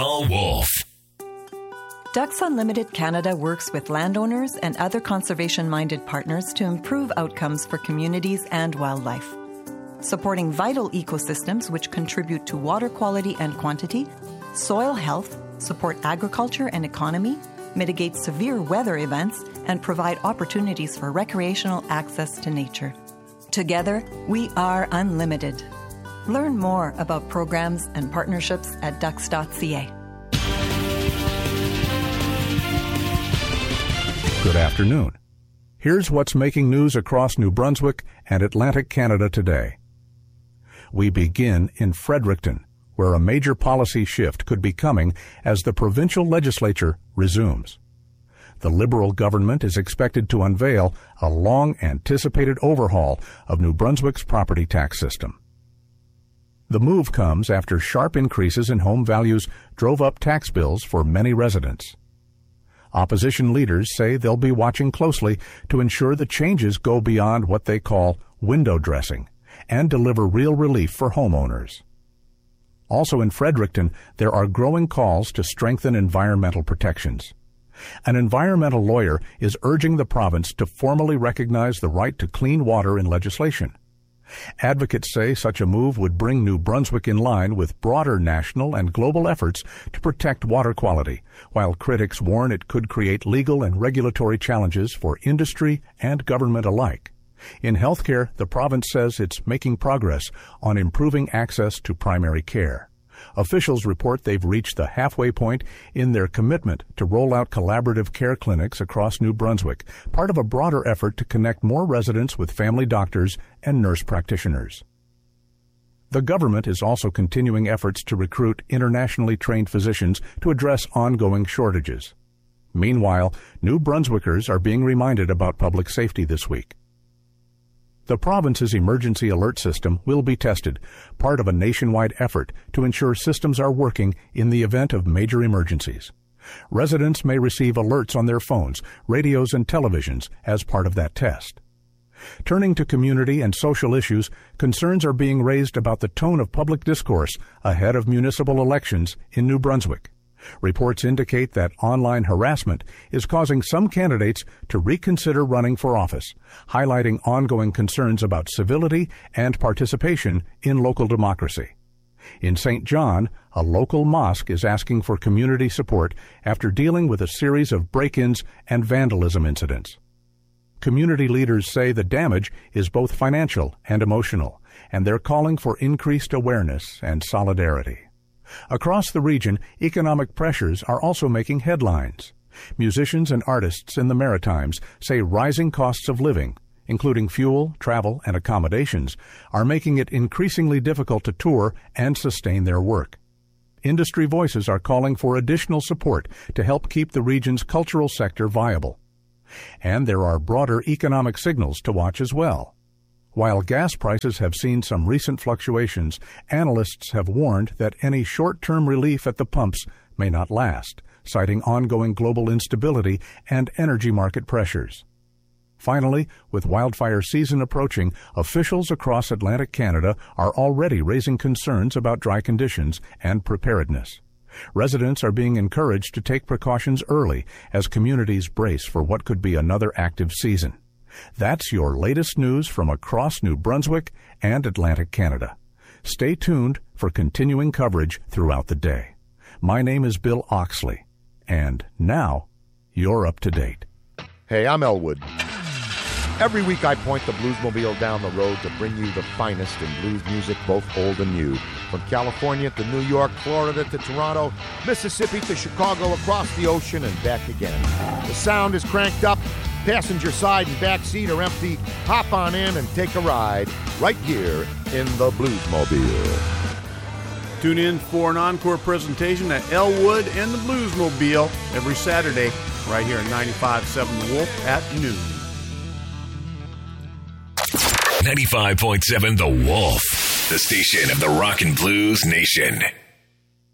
The Wolf. Ducks Unlimited Canada works with landowners and other conservation-minded partners to improve outcomes for communities and wildlife. Supporting vital ecosystems which contribute to water quality and quantity, soil health, support agriculture and economy, mitigate severe weather events, and provide opportunities for recreational access to nature. Together, we are unlimited. Learn more about programs and partnerships at ducks.ca. Good afternoon. Here's what's making news across New Brunswick and Atlantic Canada today. We begin in Fredericton, where a major policy shift could be coming as the provincial legislature resumes. The Liberal government is expected to unveil a long-anticipated overhaul of New Brunswick's property tax system. The move comes after sharp increases in home values drove up tax bills for many residents. Opposition leaders say they'll be watching closely to ensure the changes go beyond what they call window dressing and deliver real relief for homeowners. Also in Fredericton, there are growing calls to strengthen environmental protections. An environmental lawyer is urging the province to formally recognize the right to clean water in legislation. Advocates say such a move would bring New Brunswick in line with broader national and global efforts to protect water quality, while critics warn it could create legal and regulatory challenges for industry and government alike. In healthcare, the province says it's making progress on improving access to primary care. Officials report they've reached the halfway point in their commitment to roll out collaborative care clinics across New Brunswick, part of a broader effort to connect more residents with family doctors and nurse practitioners. The government is also continuing efforts to recruit internationally trained physicians to address ongoing shortages. Meanwhile, New Brunswickers are being reminded about public safety this week. The province's emergency alert system will be tested, part of a nationwide effort to ensure systems are working in the event of major emergencies. Residents may receive alerts on their phones, radios, and televisions as part of that test. Turning to community and social issues, concerns are being raised about the tone of public discourse ahead of municipal elections in New Brunswick. Reports indicate that online harassment is causing some candidates to reconsider running for office, highlighting ongoing concerns about civility and participation in local democracy. In St. John, a local mosque is asking for community support after dealing with a series of break-ins and vandalism incidents. Community leaders say the damage is both financial and emotional, and they're calling for increased awareness and solidarity. Across the region, economic pressures are also making headlines. Musicians and artists in the Maritimes say rising costs of living, including fuel, travel, and accommodations, are making it increasingly difficult to tour and sustain their work. Industry voices are calling for additional support to help keep the region's cultural sector viable. And there are broader economic signals to watch as well. While gas prices have seen some recent fluctuations, analysts have warned that any short-term relief at the pumps may not last, citing ongoing global instability and energy market pressures. Finally, with wildfire season approaching, officials across Atlantic Canada are already raising concerns about dry conditions and preparedness. Residents are being encouraged to take precautions early as communities brace for what could be another active season. That's your latest news from across New Brunswick and Atlantic Canada. Stay tuned for continuing coverage throughout the day. My name is Bill Oxley, and now you're up to date. Hey, I'm Elwood. Every week I point the Bluesmobile down the road to bring you the finest in blues music, both old and new. From California to New York, Florida to Toronto, Mississippi to Chicago, across the ocean and back again. The sound is cranked up. Passenger side and back seat are empty. Hop on in and take a ride right here in the Bluesmobile. Tune in for an encore presentation at Elwood and the Bluesmobile every Saturday right here at 95.7 The Wolf at noon. 95.7 The Wolf, the station of the Rock and Blues Nation.